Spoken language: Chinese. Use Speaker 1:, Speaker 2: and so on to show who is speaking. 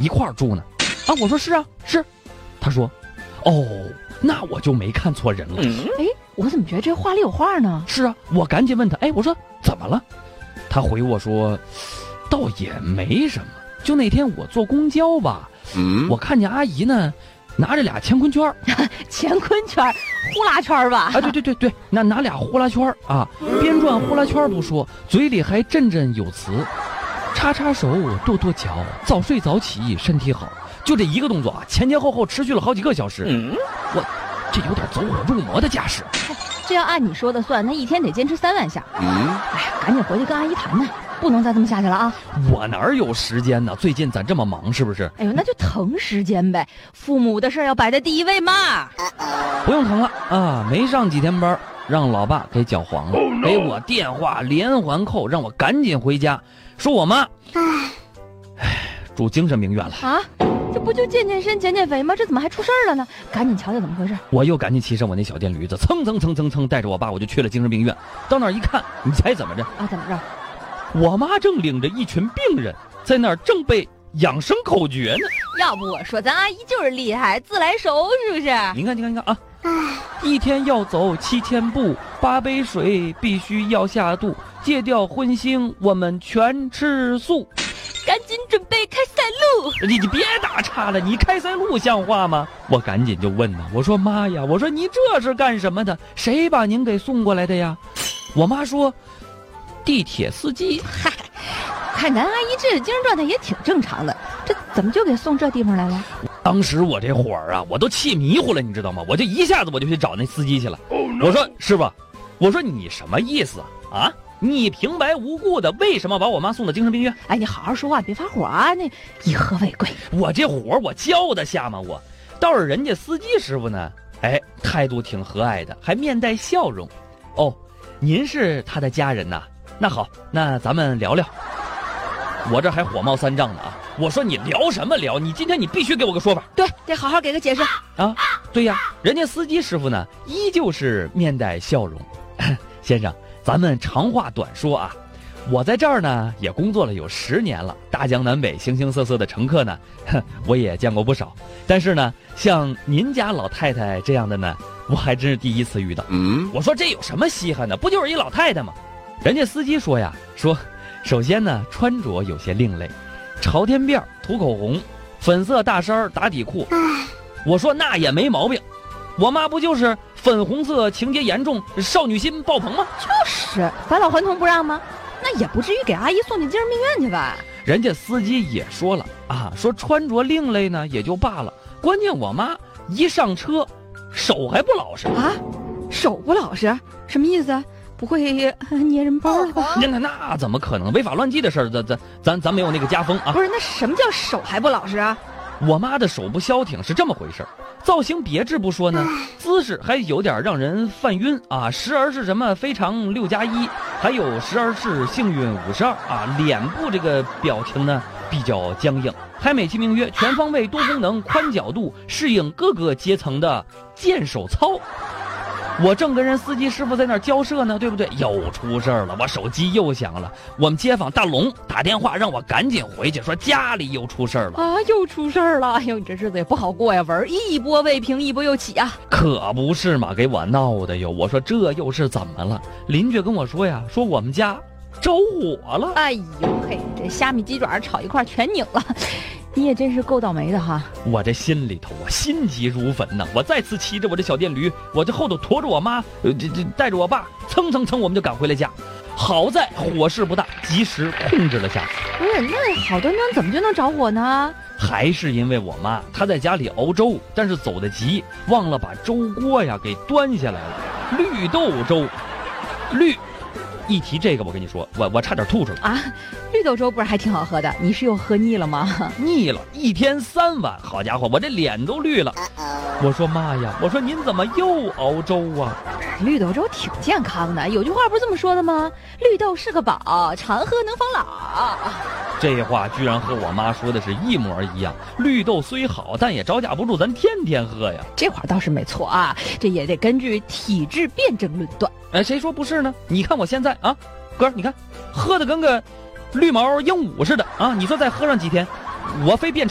Speaker 1: 一块儿住呢？啊，我说是啊，是。他说，哦，那我就没看错人了。
Speaker 2: 哎，我怎么觉得这话里有话呢？
Speaker 1: 是啊，我赶紧问他，哎，我说怎么了？他回我说，倒也没什么，就那天我坐公交吧，我看见阿姨呢拿着俩乾坤圈
Speaker 2: 乾坤圈、呼啦圈吧？
Speaker 1: 啊，对，拿俩呼啦圈啊，边转呼啦圈不说，嘴里还振振有词，擦擦手，跺跺脚，早睡早起，身体好。就这一个动作啊，前后持续了好几个小时。我这有点走火入魔的架势。
Speaker 2: 这要按你说的算，那一天得坚持3万下。哎呀，赶紧回去跟阿姨谈谈，不能再这么下去了啊！
Speaker 1: 我哪有时间呢？最近咱这么忙，是不是？
Speaker 2: 哎呦，那就腾时间呗，父母的事儿要摆在第一位嘛。
Speaker 1: 不用腾了啊，没上几天班，让老爸给搅黄了，给我电话连环扣，让我赶紧回家，说我妈，住精神病院了
Speaker 2: 啊！这不就健身减减肥吗？这怎么还出事儿了呢？赶紧瞧瞧怎么回事。
Speaker 1: 我又赶紧骑上我那小电驴子，蹭带着我爸我就去了精神病院。到那儿一看，你猜怎么着
Speaker 2: 啊？怎么着？
Speaker 1: 我妈正领着一群病人在那儿正背养生口诀呢。
Speaker 2: 要不我说咱阿姨就是厉害，自来熟是不是？
Speaker 1: 你看啊，一天要走7000步，8杯水必须要下肚，戒掉荤腥，我们全吃素。
Speaker 2: 赶紧准备开塞露！
Speaker 1: 你别打岔了，你开塞露像话吗？我赶紧就问他，我说妈呀，我说你这是干什么的？谁把您给送过来的呀？我妈说，地铁司机。
Speaker 2: 嗨，看咱阿姨这精神状态也挺正常的，这怎么就给送这地方来了？
Speaker 1: 当时我这火啊，我都气迷糊了，你知道吗？我就一下子我就去找那司机去了。我说师傅，我说你什么意思啊？你平白无故的为什么把我妈送到精神病院？
Speaker 2: 哎，你好好说话，别发火啊！那以和为贵。
Speaker 1: 我这火我浇得下吗？我倒是人家司机师傅呢，哎，态度挺和蔼的，还面带笑容。哦，您是他的家人呐？那好，那咱们聊聊。我这还火冒三丈呢啊！我说你聊什么聊？你今天你必须给我个说法。
Speaker 2: 对，得好好给个解释
Speaker 1: 啊！对呀，人家司机师傅呢，依旧是面带笑容。先生，咱们长话短说啊，我在这儿呢也工作了有10年了，大江南北形形色色的乘客呢，我也见过不少。但是呢，像您家老太太这样的呢，我还真是第一次遇到。我说这有什么稀罕的？不就是一老太太吗？人家司机说呀，说首先呢穿着有些另类，朝天辫涂口红，粉色大衫打底裤。我说那也没毛病，我妈不就是粉红色情节严重，少女心爆棚吗？
Speaker 2: 就是返老还童不让吗？那也不至于给阿姨送进精神病院去吧？
Speaker 1: 人家司机也说了啊，说穿着另类呢也就罢了，关键我妈一上车手还不老实
Speaker 2: 啊，手不老实什么意思？不会捏人包了吧？
Speaker 1: 那怎么可能？违法乱纪的事儿，咱没有那个家风啊。
Speaker 2: 不是，那什么叫手还不老实啊？
Speaker 1: 我妈的手不消停是这么回事，造型别致不说呢，姿势还有点让人犯晕啊，时而是什么非常6+1，还有时而是幸运52啊，脸部这个表情呢比较僵硬，还美其名曰全方位多功能宽角度适应各个阶层的健手操。我正跟人司机师傅在那儿交涉呢，对不对？又出事儿了，我手机又响了。我们街坊大龙打电话让我赶紧回去，说家里又出事儿了
Speaker 2: 啊！又出事儿了！哎呦，你这日子也不好过呀，文儿一波未平一波又起啊！
Speaker 1: 可不是嘛，给我闹的哟！我说这又是怎么了？邻居跟我说呀，说我们家着火了。
Speaker 2: 哎呦嘿，这虾米鸡爪炒一块全拧了。你也真是够倒霉的哈！
Speaker 1: 我这心里头啊，心急如焚呐！我再次骑着我这小电驴，我这后头驮着我妈，带着我爸，蹭我们就赶回了家。好在火势不大，及时控制了下来。
Speaker 2: 不是，那好端端怎么就能着火呢？
Speaker 1: 还是因为我妈她在家里熬粥，但是走得急，忘了把粥锅呀给端下来了。绿豆粥，一提这个，我跟你说，我差点吐出来
Speaker 2: 啊！绿豆粥不是还挺好喝的？你是又喝腻了吗？
Speaker 1: 腻了，1天3碗，好家伙，我这脸都绿了。我说妈呀，我说您怎么又熬粥啊？
Speaker 2: 绿豆粥挺健康的，有句话不是这么说的吗？绿豆是个宝，常喝能防老。
Speaker 1: 这话居然和我妈说的是一模一样。绿豆虽好，但也招架不住咱天天喝呀。
Speaker 2: 这话倒是没错啊，这也得根据体质辩证论断。
Speaker 1: 哎，谁说不是呢？你看我现在啊，哥，你看喝的跟个绿毛鹦鹉似的啊！你说再喝上几天，我非变成